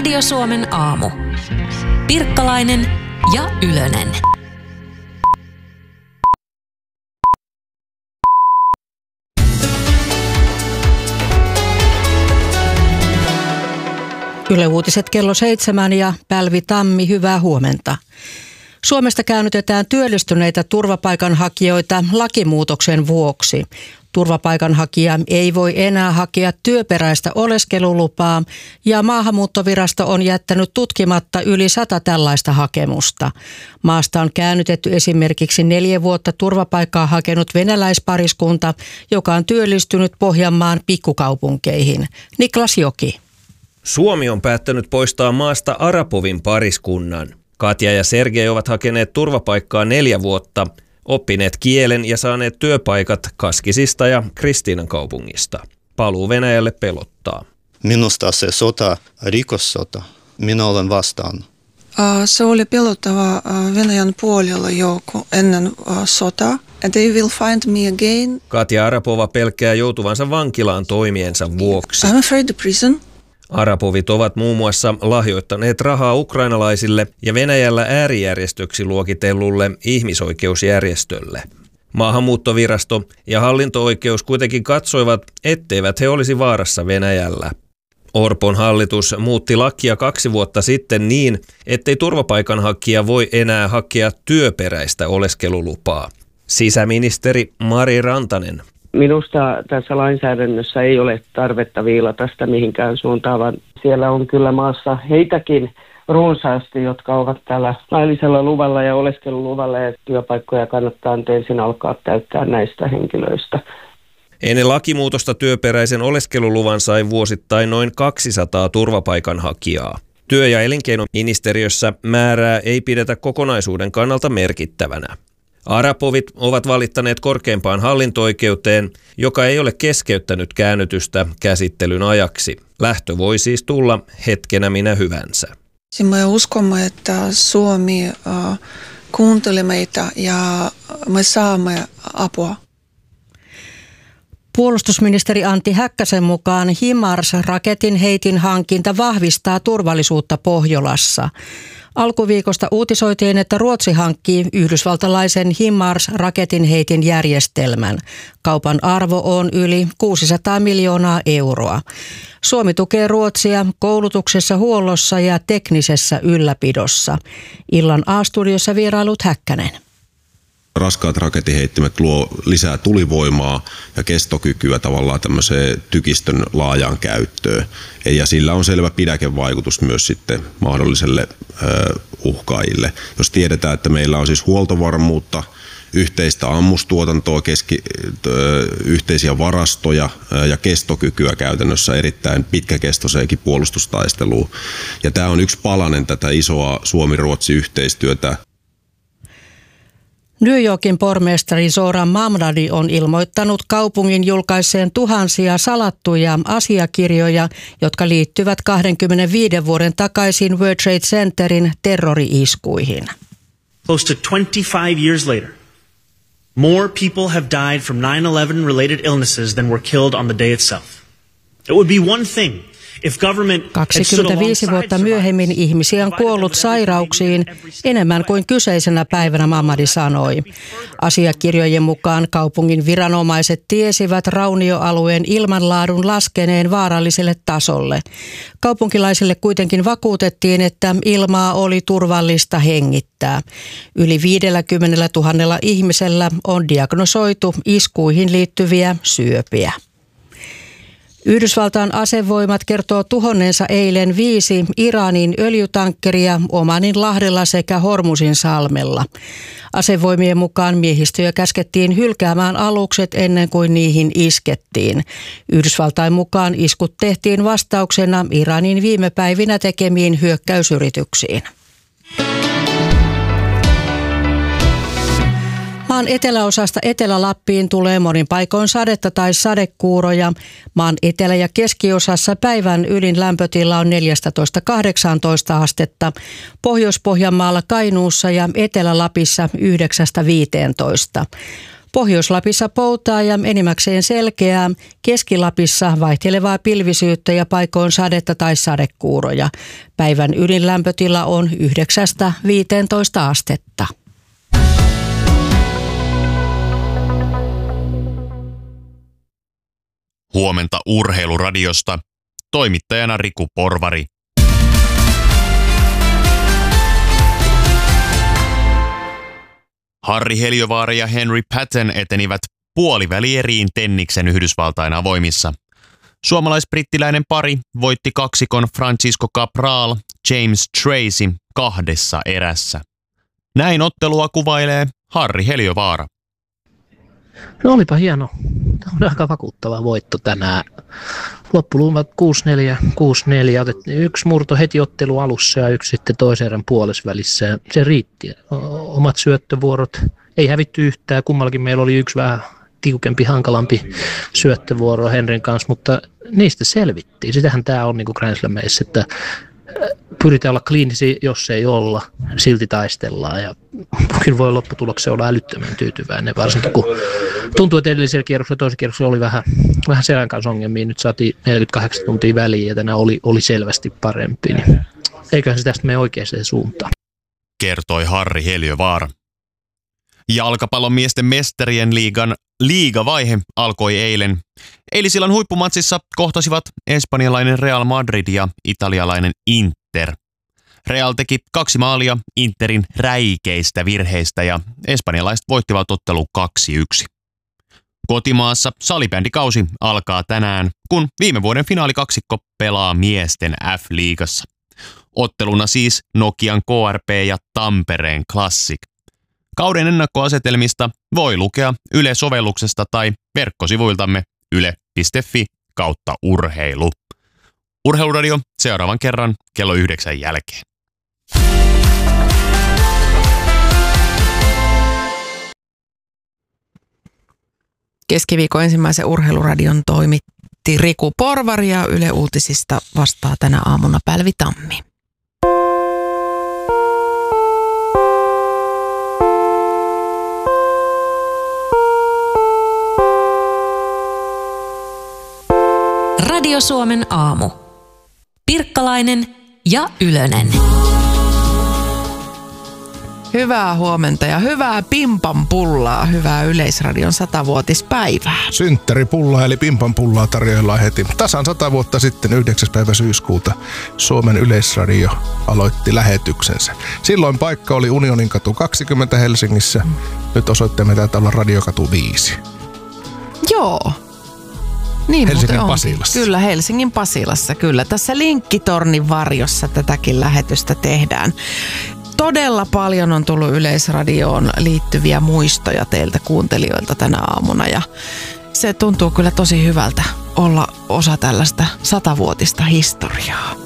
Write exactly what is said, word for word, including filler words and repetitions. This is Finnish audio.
Radio Suomen aamu. Pirkkalainen ja Ylönen. Yle Uutiset kello seitsemän ja Pälvi Tammi, hyvää huomenta. Suomesta käännytetään työllistyneitä turvapaikanhakijoita lakimuutoksen vuoksi. Turvapaikanhakija ei voi enää hakea työperäistä oleskelulupaa ja Maahanmuuttovirasto on jättänyt tutkimatta yli sata tällaista hakemusta. Maasta on käännytetty esimerkiksi neljä vuotta turvapaikkaa hakenut venäläispariskunta, joka on työllistynyt Pohjanmaan pikkukaupunkeihin. Niklas Joki. Suomi on päättänyt poistaa maasta Arapovin pariskunnan. Katja ja Sergei ovat hakeneet turvapaikkaa neljä vuotta, oppineet kielen ja saaneet työpaikat Kaskisista ja Kristiinan kaupungista. Paluu Venäjälle pelottaa. Minusta se sota, rikossota, minä olen vastaan. Se oli pelottava Venäjän puolella jo ennen sotaa. And they will find me again. Katja Arapova pelkää joutuvansa vankilaan toimiensa vuoksi. I'm afraid of prison. Arapovit ovat muun muassa lahjoittaneet rahaa ukrainalaisille ja Venäjällä äärijärjestöksi luokitellulle ihmisoikeusjärjestölle. Maahanmuuttovirasto ja hallinto-oikeus kuitenkin katsoivat, etteivät he olisi vaarassa Venäjällä. Orpon hallitus muutti lakia kaksi vuotta sitten niin, ettei turvapaikanhakija voi enää hakea työperäistä oleskelulupaa. Sisäministeri Mari Rantanen. Minusta tässä lainsäädännössä ei ole tarvetta viilata sitä mihinkään suuntaan, vaan siellä on kyllä maassa heitäkin runsaasti, jotka ovat tällä laillisella luvalla ja oleskeluluvalla, ja työpaikkoja kannattaa ensin alkaa täyttää näistä henkilöistä. Ennen lakimuutosta työperäisen oleskeluluvan sai vuosittain noin kaksisataa turvapaikanhakijaa. Työ- ja elinkeinoministeriössä määrää ei pidetä kokonaisuuden kannalta merkittävänä. Arapovit ovat valittaneet korkeimpaan hallinto-oikeuteen, joka ei ole keskeyttänyt käännytystä käsittelyn ajaksi. Lähtö voi siis tulla hetkenä minä hyvänsä. Me uskomme, että Suomi uh, kuuntelee meitä ja me saamme apua. Puolustusministeri Antti Häkkäsen mukaan HIMARS-raketin heitin hankinta vahvistaa turvallisuutta Pohjolassa. Alkuviikosta uutisoitiin, että Ruotsi hankkii yhdysvaltalaisen HIMARS-raketin heitin järjestelmän. Kaupan arvo on yli kuusisataa miljoonaa euroa. Suomi tukee Ruotsia koulutuksessa, huollossa ja teknisessä ylläpidossa. Illan A-studiossa vierailut Häkkänen. Raskaat rakettiheittimet luo lisää tulivoimaa ja kestokykyä tavallaan tämmöiseen tykistön laajaan käyttöön. Ja sillä on selvä pidäkevaikutus myös sitten mahdolliselle ö, uhkaajille. Jos tiedetään, että meillä on siis huoltovarmuutta, yhteistä ammustuotantoa, keski, ö, yhteisiä varastoja ö, ja kestokykyä käytännössä erittäin pitkäkestoiseenkin puolustustaisteluun. Ja tämä on yksi palanen tätä isoa Suomi-Ruotsi-yhteistyötä. New Yorkin pormestari Zoran Mamdani on ilmoittanut kaupungin julkaisseen tuhansia salattuja asiakirjoja, jotka liittyvät kaksikymmentäviisi vuoden takaisin World Trade Centerin terrori-iskuihin. Close to twenty-five years later, more people have died from nine eleven related illnesses than were killed on the day itself. It would be one thing. kaksikymmentäviisi vuotta myöhemmin ihmisiä on kuollut sairauksiin enemmän kuin kyseisenä päivänä, Mamadi sanoi. Asiakirjojen mukaan kaupungin viranomaiset tiesivät raunioalueen ilmanlaadun laskeneen vaaralliselle tasolle. Kaupunkilaisille kuitenkin vakuutettiin, että ilmaa oli turvallista hengittää. Yli viisikymmentätuhatta ihmisellä on diagnosoitu iskuihin liittyviä syöpiä. Yhdysvaltain asevoimat kertoo tuhonneensa eilen viisi Iranin öljytankkeria Omanin lahdella sekä Hormuzin salmella. Asevoimien mukaan miehistöjä käskettiin hylkäämään alukset ennen kuin niihin iskettiin. Yhdysvaltain mukaan iskut tehtiin vastauksena Iranin viime päivinä tekemiin hyökkäysyrityksiin. Maan eteläosasta Etelä-Lappiin tulee monin paikoin sadetta tai sadekuuroja. Maan etelä- ja keskiosassa päivän ylin lämpötila on neljätoista kahdeksantoista astetta. Pohjois-Pohjanmaalla, Kainuussa ja Etelä-Lapissa yhdeksästä viiteentoista. Pohjois-Lapissa poutaa ja enimmäkseen selkeää, Keski-Lapissa vaihtelevaa pilvisyyttä ja paikoin sadetta tai sadekuuroja. Päivän ydinlämpötila on yhdeksästä viiteentoista astetta. Huomenta Urheiluradiosta. Toimittajana Riku Porvari. Harri Heliövaara ja Henry Patton etenivät puolivälieriin Tenniksen Yhdysvaltain avoimissa. Suomalais-brittiläinen pari voitti kaksikon Francisco Cabral, James Tracy kahdessa erässä. Näin ottelua kuvailee Harri Heliövaara. No olipa hieno. Tämä on aika vakuuttava voitto tänään. Loppuluumat kuusi neljä, kuusi neljä. Otettiin yksi murto heti ottelu alussa ja yksi sitten toisen erän puolesvälissä. Se riitti. Omat syöttövuorot ei hävitty yhtään. Kummallakin meillä oli yksi vähän tiukempi, hankalampi syöttövuoro Henrin kanssa, mutta niistä selvittiin. Sitähän tämä on niin kuin Grand Slameissa, että pyritään olla kliinisiä, jos ei olla, silti taistellaan ja kyllä voi lopputulokseen olla älyttömän tyytyväinen, varsinkin kun tuntuu, että edellisellä kierroksella toisen kierroksella oli vähän, vähän selän kanssa ongelmia, nyt saatiin neljäkymmentäkahdeksan tuntia väliin ja tänään oli, oli selvästi parempi, niin eiköhän se tästä mene oikeaan suuntaan. Kertoi Harri Heliövaara. Jalkapallon miesten mestarien liigan liigavaihe alkoi eilen. Eilisillan huippumatsissa kohtasivat espanjalainen Real Madrid ja italialainen Inter. Real teki kaksi maalia Interin räikeistä virheistä ja espanjalaiset voittivat ottelun kaksi yksi. Kotimaassa salibändikausi alkaa tänään, kun viime vuoden finaalikaksikko pelaa miesten F-liigassa. Otteluna siis Nokian K R P ja Tampereen Classic. Kauden ennakkoasetelmista voi lukea Yle-sovelluksesta tai verkkosivuiltamme yle piste fi kautta urheilu. Urheiluradio seuraavan kerran kello yhdeksän jälkeen. Keskiviikon ensimmäisen urheiluradion toimitti Riku Porvari ja Yle Uutisista vastaa tänä aamuna Pälvi Tammi. Radio Suomen aamu. Pirkkalainen ja Ylönen. Hyvää huomenta ja hyvää pimpanpullaa, hyvää Yleisradion satavuotispäivää. Synttäripullaa eli pimpanpullaa tarjoillaan heti. Tasan sata vuotta sitten, yhdeksäs päivä syyskuuta, Suomen Yleisradio aloitti lähetyksensä. Silloin paikka oli Unioninkatu kaksikymmentä Helsingissä. Nyt osoitteemme taitaa olla Radiokatu viisi. Joo. Niin, Helsingin Pasilassa. Kyllä, Helsingin Pasilassa. Kyllä, tässä Linkkitornin varjossa tätäkin lähetystä tehdään. Todella paljon on tullut Yleisradioon liittyviä muistoja teiltä kuuntelijoilta tänä aamuna ja se tuntuu kyllä tosi hyvältä olla osa tällaista satavuotista historiaa.